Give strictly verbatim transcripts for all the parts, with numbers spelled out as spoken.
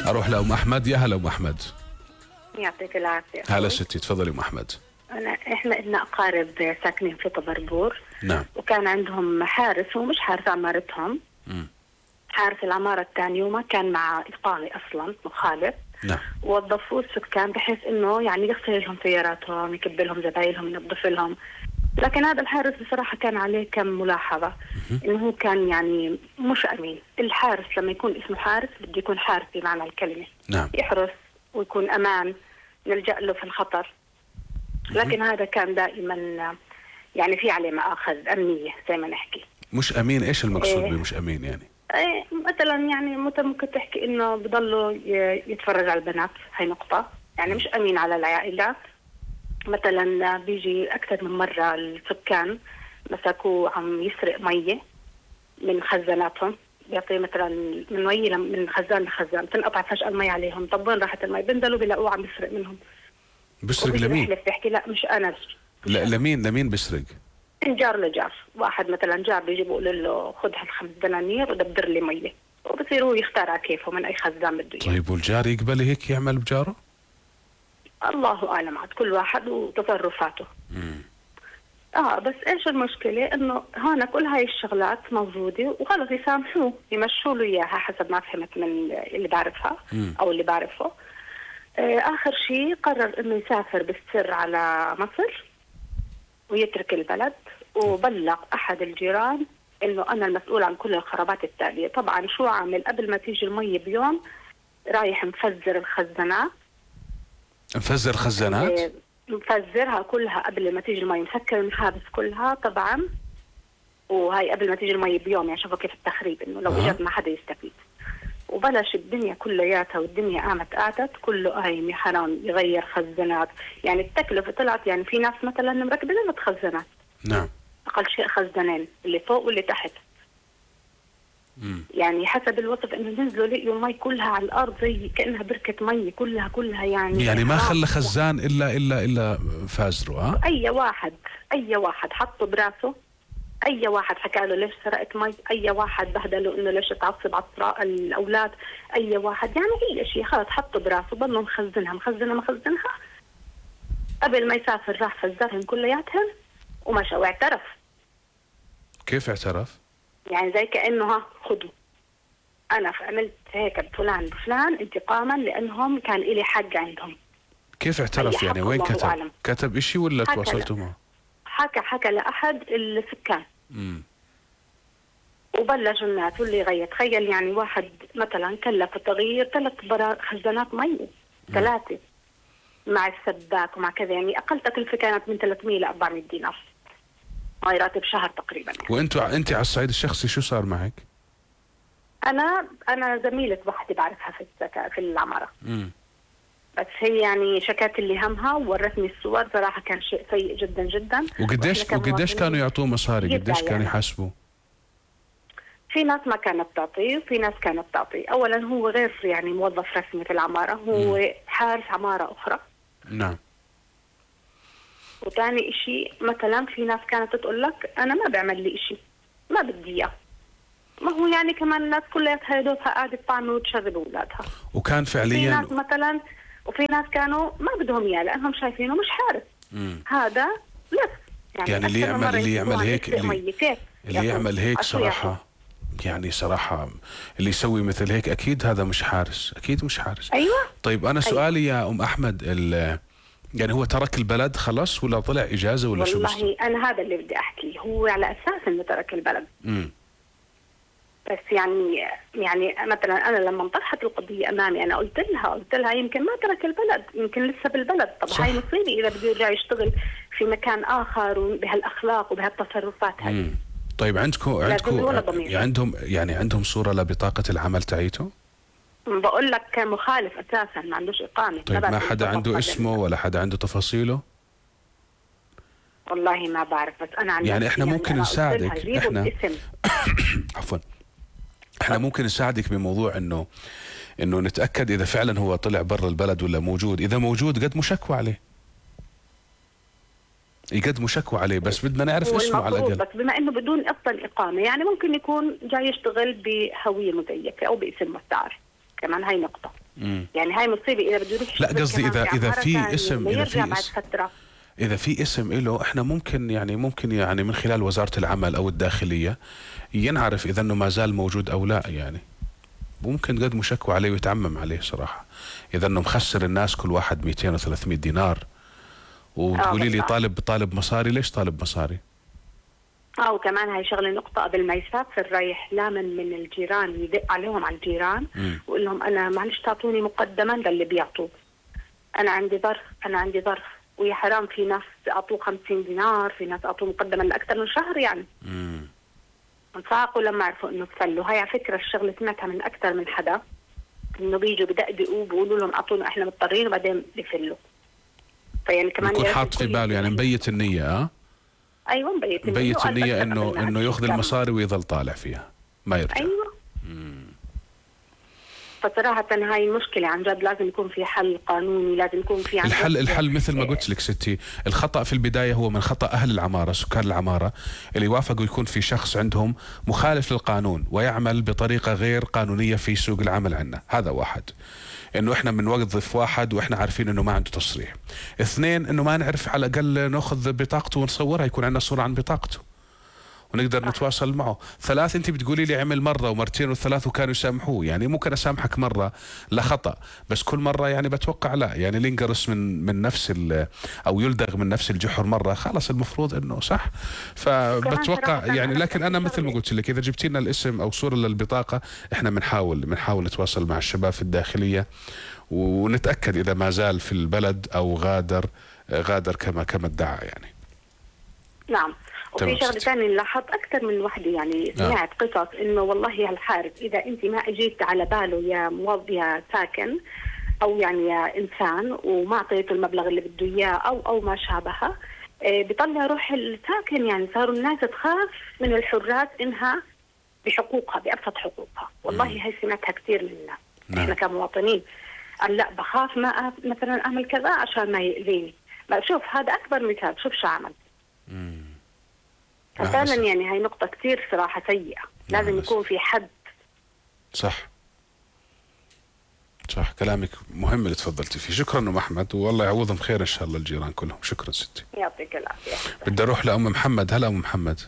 اروح لأم احمد. يا هلا ام احمد. يعطيك العافية. هلا ستي، تفضلي ام احمد. أنا إحنا لنا أقارب ساكنين في طبربور. نعم. وكان عندهم حارس، ومش حارس عمارتهم. مم. حارس العمارة الثانية، وما كان مع إقامة أصلا، مخالف. نعم. وظفوه السكان بحيث إنه يعني يغسل لهم سياراتهم، يكب لهم زبايلهم، ينظف لهم. لكن هذا الحارس بصراحة كان عليه كم ملاحظة. إنه هو كان يعني مش أمين. الحارس لما يكون اسمه حارس بده يكون حارس بمعنى الكلمة. نعم. يحرس ويكون أمان، نلجأ له في الخطر. لكن هذا كان دائما يعني في عليه مآخذ أمنية زي ما نحكي. مش أمين، إيش المقصود إيه بمش أمين يعني؟ إيه مثلا يعني ممكن تحكي إنه بضلوا يتفرج على البنات، هاي نقطة. يعني مش أمين على العائلات. مثلا بيجي أكثر من مرة السكان مسكوه عم يسرق مية من خزاناتهم، بيعطي مثلا من مية من خزان لخزان، تنقطع فجأة المي عليهم. طب وين راحت المي؟ بنزلوا بيلاقوه عم يسرق منهم. بيسرق لمين؟ بيحكي لا مش أنا. لا لمين لمين بيسرق؟ من جار لجار. واحد مثلا جار بيجي بيقول له خذ هالخمس دنانير ودبر لي مية، وبصير هو يختار على كيفه من أي خزان بده إياه. طيب والجار يقبل هيك يعمل بجاره؟ الله أعلم، عاد كل واحد وتصرفاته. مم. اه بس ايش المشكلة؟ انه هون كل هاي الشغلات موجودة وخلص يسامحوه، يمشوا له اياها حسب ما فهمت من اللي بعرفها مم. او اللي بعرفه. آه اخر شيء قرر انه يسافر بالسر على مصر ويترك البلد، وبلغ احد الجيران انه انا المسؤول عن كل الخرابات التالية. طبعا شو عامل؟ قبل ما تيجي المية بيوم رايح مفزر الخزانات. مفزر الخزانات؟ آه مفزرها كلها قبل ما تيجي المي، مسكر المحابس كلها طبعا. وهي قبل ما تيجي المي بيوم، يعني شوفوا كيف التخريب، انه لو اجت ما حدا يستفيد. وبلش الدنيا كلياتها، والدنيا قامت قعدت كله قايم يا حرام يغير خزانات. يعني التكلفه طلعت، يعني في ناس مثلا مركبه ثلاث خزانات. نعم. اقل شيء خزانين، اللي فوق واللي تحت. مم. يعني حسب الوصف انه نزلوا لقيوا المي كلها على الارض زي كانها بركه مي، كلها كلها يعني يعني ما خلى خزان الا الا الا فازره. ها اي واحد اي واحد حطه براسه، اي واحد حكى له ليش سرقت مي، اي واحد بهدله انه ليش تعصب على الاولاد، اي واحد يعني اي شيء خلص حطه براسه، ضلوا مخزنها مخزنها مخزنها. قبل ما يسافر راح فزرهم كلياتهم ومشى واعترف. كيف اعترف؟ يعني زي كأنه ها خذوا أنا عملت هيك بفلان بفلان انتقاما لأنهم كان إلي حق عندهم. كيف اعترف يعني؟ وين كتب؟ أعلم. كتب إشي ولا تواصلتوا معه؟ حكى حكى لأحد السكان. امم وبلش الناس واللي يغير. تخيل يعني واحد مثلا كلف تغيير ثلاث خزانات مي، ثلاثة مع السباك ومع كذا، يعني أقل تكلفة كانت من ثلاثمية ل أربعمية دينار. هاي راتب شهر تقريبا. يعني. وانتوا انت على الصعيد الشخصي شو صار معك؟ انا انا زميله وحده بعرفها في السكا في العماره. امم بس هي يعني شكت اللي همها وورتني الصور، صراحه كان شيء سيء جدا جدا. وقديش وقديش كانوا يعطوه مصاري؟ قديش كانوا يحاسبوا؟ في ناس ما كانت تعطيه وفي ناس كانت تعطيه. اولا هو غير يعني موظف رسمي في العماره، هو مم. حارس عماره اخرى. نعم. وثاني شيء مثلا في ناس كانت تقول لك انا ما بعمل لي شيء، ما بدي اياه. ما هو يعني كمان الناس كلها هدوها قاعده طعمه وتشرب اولادها. وكان فعليا في ناس مثلا، وفي ناس كانوا ما بدهم اياه لانهم شايفينه مش حارس. مم. هذا بس يعني, يعني اللي يعمل اللي يعمل هيك اللي, اللي يعمل هيك صراحه، يعني صراحه اللي يسوي مثل هيك اكيد هذا مش حارس، اكيد مش حارس. ايوه. طيب انا سؤالي أيوة. يا ام احمد، يعني هو ترك البلد خلاص ولا طلع اجازه ولا شو؟ والله انا هذا اللي بدي احكيه، هو على اساس انه ترك البلد. امم بس يعني يعني مثلا انا لما طرحت القضيه امامي انا قلت لها قلت لها يمكن ما ترك البلد، يمكن لسه بالبلد. طب صح. هاي مصيبه اذا بده يرجع يشتغل في مكان اخر وبهالاخلاق وبهالتصرفات هذه. طيب عندكم عندكم عندهم يعني عندهم صوره لبطاقه العمل تاعيته؟ بقول لك مخالف اساسا، ما عندوش اقامه. طيب ما حدا عنده اسمه ولا حدا عنده تفاصيله؟ والله ما بعرف، بس انا عندي يعني احنا ممكن يعني نساعدك. احنا عفوا احنا ممكن نساعدك بموضوع انه انه نتاكد اذا فعلا هو طلع برا البلد ولا موجود. اذا موجود قدموا شكوى عليه، يقدموا شكوى عليه، بس بدنا نعرف اسمه على الاقل. بس بما انه بدون اصلا اقامه، يعني ممكن يكون جاي يشتغل بهويه مزيفه او باسم مستعار، كمان هاي نقطه. مم. يعني هاي مصيبه اذا بده يروح. لا قصدي اذا اذا في اسم اذا في بعد اسم فتره اذا في اسم له، احنا ممكن يعني ممكن يعني من خلال وزاره العمل او الداخليه ينعرف اذا انه ما زال موجود او لا. يعني ممكن تقدموا شكوى عليه ويتعمم عليه صراحه، اذا انه مخسر الناس كل واحد مئتين و ثلاثمئة دينار، وتقولي لي طالب طالب مصاري. ليش طالب مصاري؟ اه وكمان هاي شغله نقطه، قبل ما يسافر رايح لامن من الجيران يدق عليهم على الجيران ويقول لهم انا معلش تعطوني مقدما للي بيعطوه، انا عندي ظرف انا عندي ظرف. ويا حرام في ناس اعطوه خمسين دينار، في ناس اعطوه مقدما لاكثر من شهر يعني. امم انصاقوا لما عرفوا انه تسلوا. هاي على فكره الشغله سمعتها من اكثر من حدا، انه بيجوا بدقدقوا بيقولوا لهم اعطونا احنا مضطرين وبعدين بفلوا. فيعني كمان يكون حاط في باله يعني مبيت النية. اه ايوه مبيت النية, مبيت النية انه انه ياخذ المصاري ويظل طالع فيها ما يرجع. ايوه. مم. فصراحة هاي المشكلة عن جد لازم يكون في حل قانوني، لازم يكون في عن الحل الحل مثل ما قلت لك ستي، الخطأ في البداية هو من خطأ أهل العمارة، سكان العمارة اللي وافقوا يكون في شخص عندهم مخالف للقانون ويعمل بطريقة غير قانونية في سوق العمل عندنا. هذا واحد، انه احنا بنوظف واحد واحنا عارفين انه ما عنده تصريح. اثنين، انه ما نعرف على الاقل ناخذ بطاقته ونصورها يكون عندنا صورة عن بطاقته ونقدر نتواصل معه. ثلاث، انت بتقولي لي عمل مره ومرتين وثلاث وكانوا يسامحوه، يعني ممكن اسامحك مره لخطا، بس كل مره يعني بتوقع لا، يعني اللي ينقرص من من نفس او يلدغ من نفس الجحر مره خلاص المفروض انه صح. فبتوقع يعني، لكن انا مثل ما قلت لك اذا جبتي لنا الاسم او صوره للبطاقه احنا بنحاول بنحاول نتواصل مع الشباب في الداخليه ونتاكد اذا ما زال في البلد او غادر غادر كما كما ادعى يعني. نعم. وفي شغله ثانيه لاحظت اكثر من وحده يعني سمعت آه. قصص انه والله هالحارس اذا انت ما اجيت على باله يا موظف يا ساكن او يعني يا انسان وما اعطيته المبلغ اللي بده اياه او او ما شابهه، آه بيطلع روح الساكن. يعني صاروا الناس تخاف من الحراس انها بحقوقها بابسط حقوقها. والله م. هي سمعتها كثير منا م. احنا كمواطنين. قال لا بخاف ما مثلا اعمل كذا عشان ما يأذيني. شوف هذا اكبر مثال، شوف شو عمل. امم ففعلا يعني هاي نقطة كثير صراحة سيئة، لازم يكون في حد. صح صح كلامك مهم اللي تفضلتي فيه. شكرا ام احمد والله يعوضهم خير ان شاء الله الجيران كلهم. شكرا ستي. يعطيك العافية. بدي اروح لام محمد. هلا ام محمد.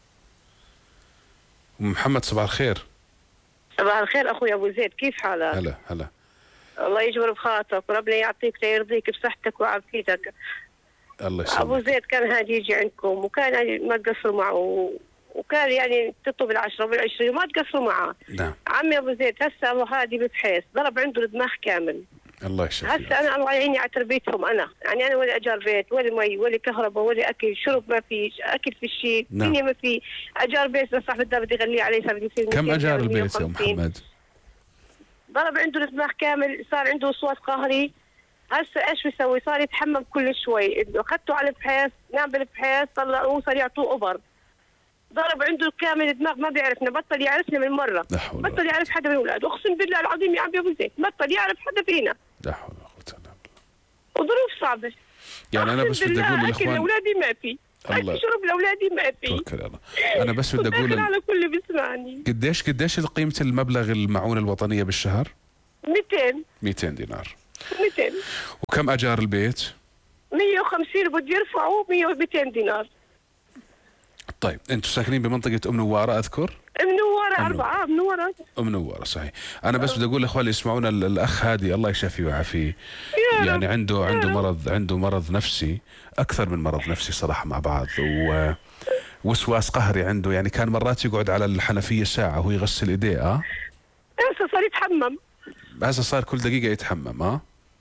ام محمد صباح الخير. صباح الخير اخوي ابو زيد، كيف حالك؟ هلا هلا. الله يجبر بخاطرك وربنا يعطيك ويرضيك بصحتك وعافيتك. الله يسلمك. ابو زيد كان هادي يجي عندكم وكان يعني ما تقصروا معه وكان يعني تطلب العشرة والعشرين وما تقصروا معه. نعم. عمي ابو زيد هسه ابو هادي ببحيث ضرب عنده الدماغ كامل. الله يشفيه. هسه انا الله يعيني على تربيتهم انا، يعني انا ولا اجار بيت ولا مي ولا كهرباء ولا اكل، شرب ما في، اكل في الشيء، نعم. دنيا ما في، اجار بيت صاحب الدار بدي يغليه عليه صار يصير. كم اجار البيت يا محمد؟ ضرب عنده الدماغ كامل، صار عنده وسواس قهري. هسه ايش بيسوي؟ صار يتحمم كل شوي، اخذته على البحيث، نام بالبحيث، طلعوه صار يعطوه اوبر. ضرب عنده كامل الدماغ ما بيعرفنا، بطل يعرفنا من مره، بطل يعرف حدا من اولاده، اقسم بالله العظيم يا عمي ابو زيد بطل يعرف حدا فينا. لا حول ولا قوه الا بالله. وظروف صعبه. يعني انا بس بدي اقول للاخوان اكل لاولادي ما في، اكل شرب لاولادي ما في. توكل على الله. انا بس بدي اقول على كل بيسمعني. قديش قديش قيمه المبلغ المعونه الوطنيه بالشهر؟ مئتين. مئتين دينار. مئتين. وكم اجار البيت؟ مئة وخمسين بده يرفعوا مئة ومئتين دينار. طيب انتم ساكنين بمنطقه ام نواره اذكر؟ ام نواره اربعه ام نواره. ام نواره صحيح. انا بس بدي اقول لاخوان اللي يسمعونا الاخ هادي الله يشافيه ويعافيه، يعني عنده عنده مرض عنده مرض نفسي اكثر من مرض نفسي صراحه مع بعض، ووسواس قهري عنده. يعني كان مرات يقعد على الحنفيه ساعه وهو يغسل ايديه. اه هسه صار يتحمم، هسه صار كل دقيقه يتحمم. اه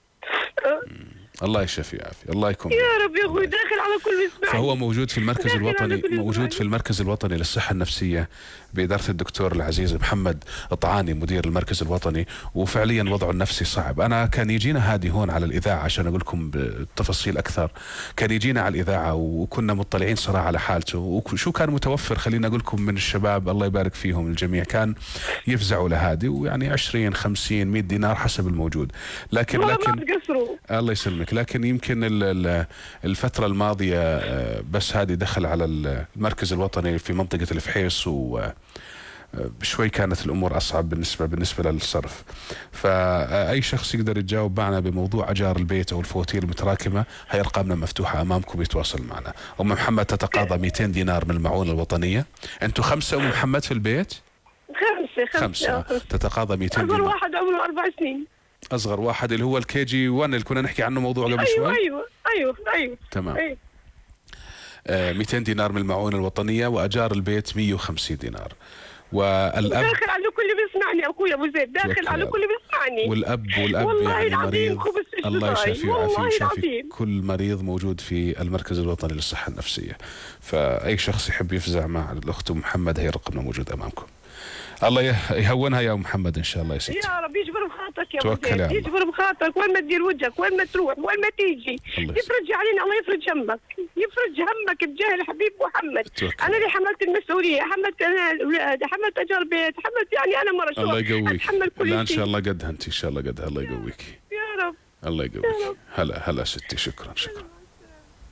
الله يشفيه ويعافيه. الله يكون يا رب يا اخوي داخل على كل اسبوع. فهو موجود في المركز الوطني موجود في المركز الوطني للصحه النفسيه باداره الدكتور العزيز محمد طعاني مدير المركز الوطني، وفعليا وضعه النفسي صعب. انا كان يجينا هادي هون على الاذاعه عشان اقول لكم بالتفاصيل اكثر، كان يجينا على الاذاعه وكنا مطلعين صراحه على حالته وشو كان متوفر. خليني اقول لكم من الشباب الله يبارك فيهم الجميع كان يفزعوا لهادي، ويعني عشرين خمسين مئة دينار حسب الموجود. لكن لكن الله يسلمك. لكن يمكن الفتره الماضيه بس هادي دخل على المركز الوطني في منطقه الفحيص و شوي كانت الامور اصعب بالنسبه بالنسبه للصرف. فاي شخص يقدر يتجاوب معنا بموضوع اجار البيت او الفواتير المتراكمه، هي ارقامنا مفتوحه امامكم يتواصل معنا. ام محمد تتقاضى مئتين دينار من المعونه الوطنيه. انتم خمسه ام محمد في البيت؟ خمسه خمسه, خمسة. تتقاضى مئتين دينار. اصغر واحد عمره اربع سنين. اصغر واحد اللي هو الكي جي واحد اللي كنا نحكي عنه موضوع قبل أيوة شوي. ايوه ايوه ايوه تمام. أيوة. آه مئتين دينار من المعونه الوطنيه، واجار البيت مئة وخمسين دينار. والاب داخل على كل اللي بيسمعني اخوي ابو زيد، داخل على كل اللي بيسمعني. والاب والاب والله يعني العظيم مريض. الله يشافيه ويعافيه ويشافي كل مريض موجود في المركز الوطني للصحه النفسيه. فاي شخص يحب يفزع مع الاخت محمد، هي رقمنا موجود امامكم. الله يهونها يا محمد ان شاء الله يا ستي. يا رب يجبر بخاطرك يا ابو توكل يا زيد، يجبر بخاطرك، وين ما تدير وجهك، وين ما تروح، وين ما تيجي، يفرج علينا، الله يفرج همك، يفرج همك بجاه الحبيب محمد. توكل. انا اللي حملت المسؤوليه، حملت انا الاولاد، حملت اجار بيت، حملت يعني انا مره الله يقويك. اتحمل كل شيء. لا ان شاء الله قدها انت، ان شاء الله قدها. الله يقويك يا رب. الله يقويك. هلا هلا ستي، شكرا شكرا.